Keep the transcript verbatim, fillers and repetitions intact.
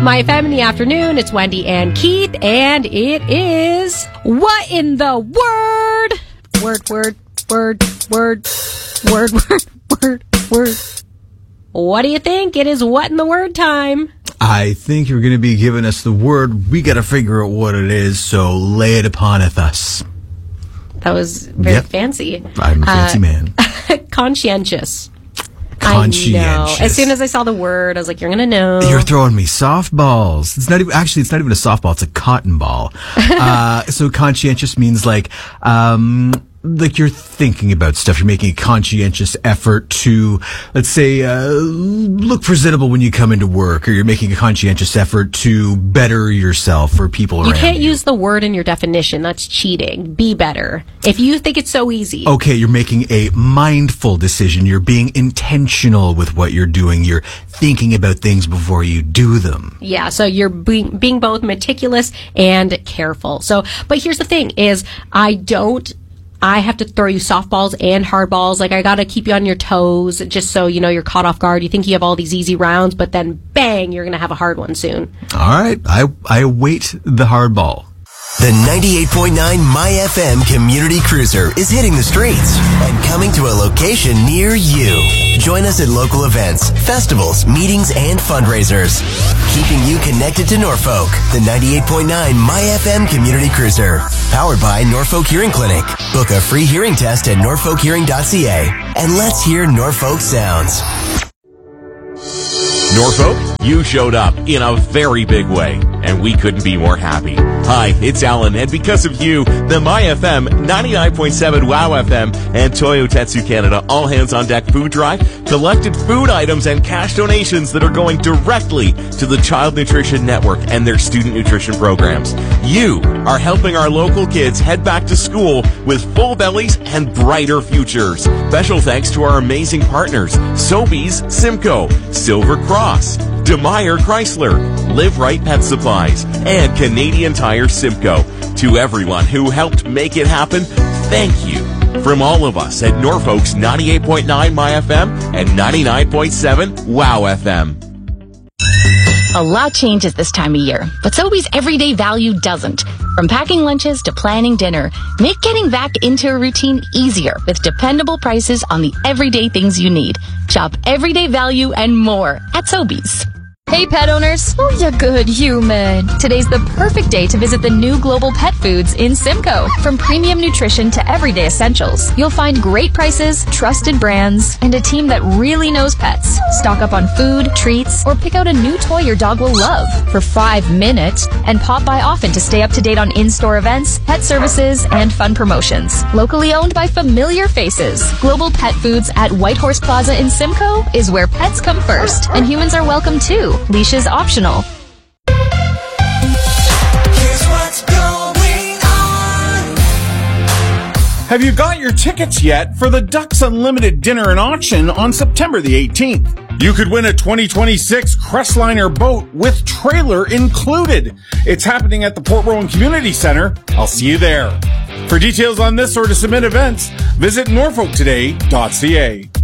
My F M in the afternoon. It's Wendy and Keith, and it is What in the Word? Word, word, word, word, word, word, word, word. What do you think? It is What in the Word time. I think you're going to be giving us the word. We got to figure out what it is, so lay it uponeth us. That was very Yep. fancy. I'm a fancy Uh, man. Conscientious. Conscientious. I know. As soon as I saw the word, I was like, you're going to know. You're throwing me softballs. It's not even, actually, it's not even a softball. It's a cotton ball. uh, so conscientious means like, um, like you're thinking about stuff. You're making a conscientious effort to, let's say, uh, look presentable when you come into work, or you're making a conscientious effort to better yourself or people You around you. can't use the word in your definition. That's cheating. Be better. If you think it's so easy. Okay, you're making a mindful decision. You're being intentional with what you're doing. You're thinking about things before you do them. Yeah, so you're being, being both meticulous and careful. So, but here's the thing is, I don't, I have to throw you softballs and hardballs. Like, I gotta keep you on your toes, just so, you know, you're caught off guard. You think you have all these easy rounds, but then bang, you're gonna have a hard one soon. All right, I, I await the hardball. The ninety-eight point nine My F M Community Cruiser is hitting the streets and coming to a location near you. Join us at local events, festivals, meetings, and fundraisers. Keeping you connected to Norfolk. The ninety-eight point nine My F M Community Cruiser. Powered by Norfolk Hearing Clinic. Book a free hearing test at norfolk hearing dot c a. And let's hear Norfolk sounds. Norfolk, you showed up in a very big way, and we couldn't be more happy. Hi, it's Alan, and because of you, the My F M, ninety-nine point seven Wow F M, and Toyo Tetsu Canada All Hands on Deck Food Drive collected food items and cash donations that are going directly to the Child Nutrition Network and their student nutrition programs. You are helping our local kids head back to school with full bellies and brighter futures. Special thanks to our amazing partners, Sobeys, Simcoe, Silver Cross, DeMeyer Chrysler, Live Right Pet Supplies, and Canadian Tire Simcoe. To everyone who helped make it happen, thank you. From all of us at Norfolk's ninety-eight point nine My F M and ninety-nine point seven Wow F M. A lot changes this time of year, but Sobeys everyday value doesn't. From packing lunches to planning dinner, make getting back into a routine easier with dependable prices on the everyday things you need. Shop everyday value and more at Sobeys. Hey pet owners, oh you good human. Today's the perfect day to visit the new Global Pet Foods in Simcoe. From premium nutrition to everyday essentials, you'll find great prices, trusted brands, and a team that really knows pets. Stock up on food, treats, or pick out a new toy your dog will love for five minutes and pop by often to stay up to date on in-store events, pet services, and fun promotions. Locally owned by familiar faces, Global Pet Foods at Whitehorse Plaza in Simcoe is where pets come first, and humans are welcome too. Leashes optional. Here's what's going on. Have you got your tickets yet for the Ducks Unlimited dinner and auction on September the eighteenth? You could win a twenty twenty-six Crestliner boat with trailer included. It's happening at the Port Rowan Community Center. I'll see you there. For details on this or to submit events, visit norfolk today dot c a.